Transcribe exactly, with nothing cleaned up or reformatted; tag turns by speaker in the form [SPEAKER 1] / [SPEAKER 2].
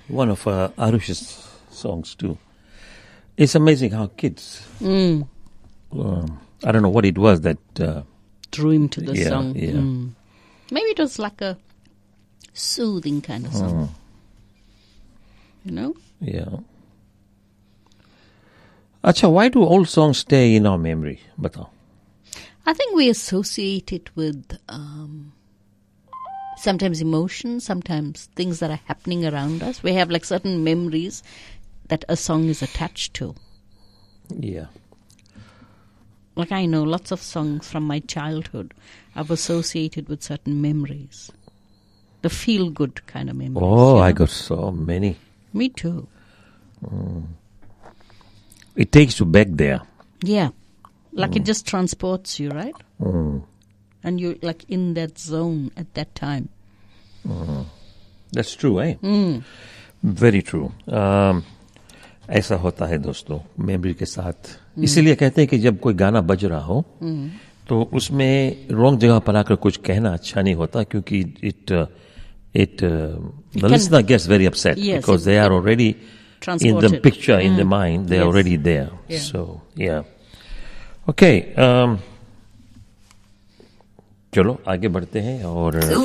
[SPEAKER 1] one of uh, Arush's songs too. It's amazing how kids,
[SPEAKER 2] Mm.
[SPEAKER 1] um, I don't know what it was that, uh,
[SPEAKER 2] Drew him to the
[SPEAKER 1] Yeah,
[SPEAKER 2] song.
[SPEAKER 1] yeah.
[SPEAKER 2] Mm. Maybe it was like a soothing kind of song. You know?
[SPEAKER 1] yeah. Acha, why do old songs stay in our memory? Batao.
[SPEAKER 2] I think we associate it with um, sometimes emotions, sometimes things that are happening around us. We have like certain memories that a song is attached to.
[SPEAKER 1] Yeah.
[SPEAKER 2] Like I know lots of songs from my childhood I've associated with certain memories. The feel-good kind of memories.
[SPEAKER 1] Oh,
[SPEAKER 2] you
[SPEAKER 1] I
[SPEAKER 2] know?
[SPEAKER 1] got so many.
[SPEAKER 2] Me too.
[SPEAKER 1] It takes you back there.
[SPEAKER 2] Yeah. Like it just transports you, right?
[SPEAKER 1] Mm.
[SPEAKER 2] And you're like in that zone at that time.
[SPEAKER 1] That's true, eh?
[SPEAKER 2] Mm.
[SPEAKER 1] Very true. Um, ऐसा होता है दोस्तों memory के साथ. इसीलिए कहते हैं कि जब कोई गाना बज रहा हो तो उसमें रॉन्ग जगह पर आकर कुछ कहना अच्छा नहीं होता क्योंकि it it the listener gets very upset
[SPEAKER 2] Yes,
[SPEAKER 1] because
[SPEAKER 2] it-
[SPEAKER 1] they are already in the
[SPEAKER 2] Transported.
[SPEAKER 1] picture, in the mind, they're
[SPEAKER 2] Yes.
[SPEAKER 1] already there.
[SPEAKER 2] Yeah.
[SPEAKER 1] So, yeah. Okay. Um, चलो आगे बढ़ते हैं और